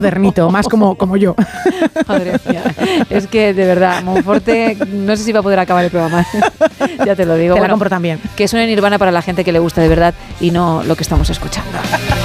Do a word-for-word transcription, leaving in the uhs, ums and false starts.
modernito, más como, como yo. Madre mía. Es que, de verdad, Monforte, no sé si va a poder acabar el programa. Ya te lo digo. Te Bueno, la compro también. Que suene Nirvana para la gente que le gusta de verdad y no lo que estamos escuchando.